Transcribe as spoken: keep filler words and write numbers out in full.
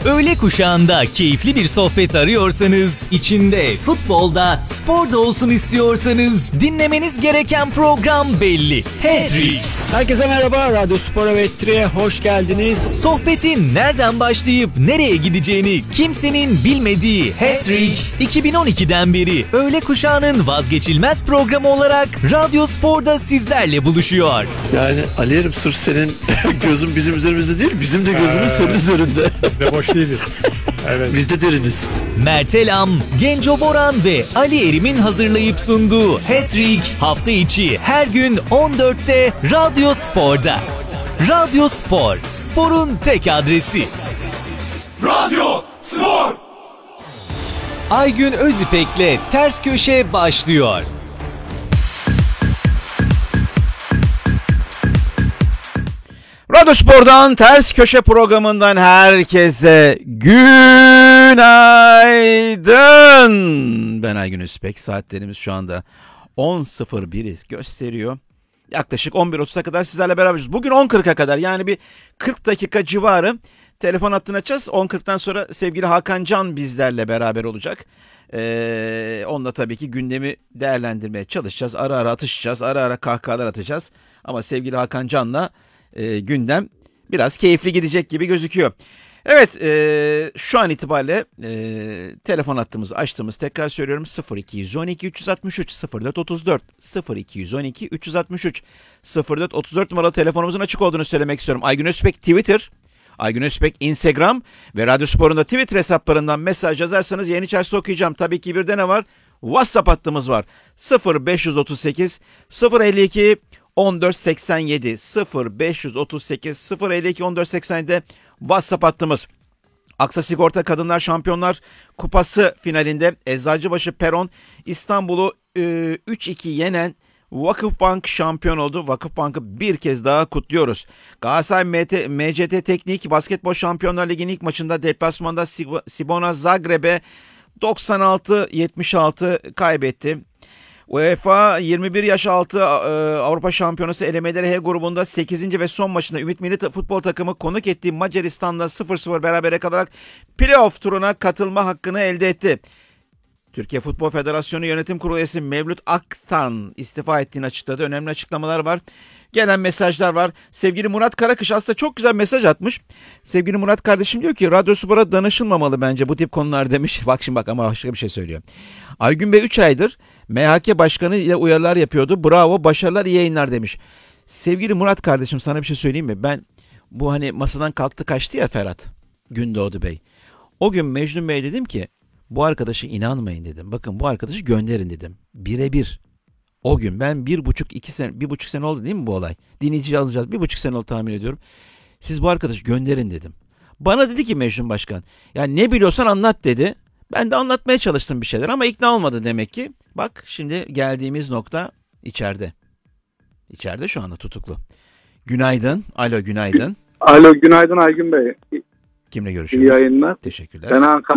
Öğle kuşağında keyifli bir sohbet arıyorsanız, içinde futbolda, sporda olsun istiyorsanız dinlemeniz gereken program belli. Hat-Trick. Herkese merhaba, Radyo Spor Hat-Trick'e hoş geldiniz. Sohbetin nereden başlayıp nereye gideceğini kimsenin bilmediği Hat-Trick, iki bin on ikiden beri öğle kuşağının vazgeçilmez programı olarak Radyo Spor'da sizlerle buluşuyor. Yani Ali'yerim, sırf senin gözün bizim üzerimizde değil, bizim de gözümüz senin üzerinde. Biz de boş değiliz. Evet. Biz de deriniz. Mert Elam, Genco Boran ve Ali Erim'in hazırlayıp sunduğu Hat-Trick hafta içi her gün on dörtte Radyo Spor'da. Radyo Spor, sporun tek adresi. Radyo Spor. Aygün Özipek'le Ters Köşe başlıyor. Radyo Spor'dan Ters Köşe programından herkese günaydın. Ben Aygün Özipek. Saatlerimiz şu anda on sıfır biri gösteriyor. Yaklaşık on bir otuza kadar sizlerle beraberiz. Bugün on kırka kadar, yani bir kırk dakika civarı telefon hattını açacağız. on kırktan sonra sevgili Hakan Can bizlerle beraber olacak. Ee, onunla tabii ki gündemi değerlendirmeye çalışacağız. Ara ara atışacağız, ara ara kahkahalar atacağız. Ama sevgili Hakan Can'la e, gündem biraz keyifli gidecek gibi gözüküyor. Evet, e, şu an itibariyle e, telefon hattımızı açtığımız, tekrar söylüyorum, sıfır iki yüz on iki üç yüz altmış üç sıfır dört otuz dört sıfır iki yüz on iki üç yüz altmış üç sıfır dört otuz dört numaralı telefonumuzun açık olduğunu söylemek istiyorum. Aygün Özpek Twitter, Aygün Özpek Instagram ve Radyo Spor'un da Twitter hesaplarından mesaj yazarsanız yayın içerisinde okuyacağım. Tabii ki bir de ne var? WhatsApp hattımız var. sıfır beş otuz sekiz sıfır elli iki on dört seksen yedi sıfır beş otuz sekiz sıfır elli iki on dört seksen yedi WhatsApp hattımız. Aksa Sigorta Kadınlar Şampiyonlar Kupası finalinde Eczacıbaşı Peron İstanbul'u e, üç iki yenen Vakıfbank şampiyon oldu. Vakıfbank'ı bir kez daha kutluyoruz. Galatasaray M T, M C T Teknik Basketbol Şampiyonlar Ligi'nin ilk maçında deplasmanda Cibona Zagreb'e doksan altı yetmiş altı kaybetti. UEFA yirmi bir yaş altı Avrupa Şampiyonası elemeleri H grubunda sekizinci ve son maçında Ümit Milli Futbol Takımı konuk ettiği Macaristan'la sıfır sıfır berabere kalarak playoff turuna katılma hakkını elde etti. Türkiye Futbol Federasyonu Yönetim Kurulu üyesi Mevlüt Aktan istifa ettiğini açıkladı. Önemli açıklamalar var. Gelen mesajlar var. Sevgili Murat Karakış aslında çok güzel mesaj atmış. Sevgili Murat kardeşim diyor ki Radyo Spor'a danışılmamalı bence bu tip konular demiş. Bak şimdi bak, ama başka bir şey söylüyor. Aygün Bey üç aydır M H K Başkanı ile uyarılar yapıyordu. Bravo, başarılar, iyi yayınlar demiş. Sevgili Murat kardeşim, sana bir şey söyleyeyim mi? Ben bu hani masadan kalktı kaçtı ya Ferhat Gündoğdu Bey. O gün Mecnun Bey dedim ki bu arkadaşa inanmayın dedim. Bakın bu arkadaşı gönderin dedim. Birebir. O gün ben bir buçuk iki sene, bir buçuk sene oldu değil mi bu olay? Dinleyici alacağız. Bir buçuk sene oldu tahmin ediyorum. Siz bu arkadaşı gönderin dedim. Bana dedi ki Mecnun Başkan, ya ne biliyorsan anlat dedi. Ben de anlatmaya çalıştım bir şeyler ama ikna olmadı demek ki. Bak şimdi geldiğimiz nokta içeride. İçeride şu anda tutuklu. Günaydın. Alo günaydın. Alo günaydın Aygün Bey. Kimle görüşüyoruz? İyi yayınlar. Teşekkürler. Ben Ankara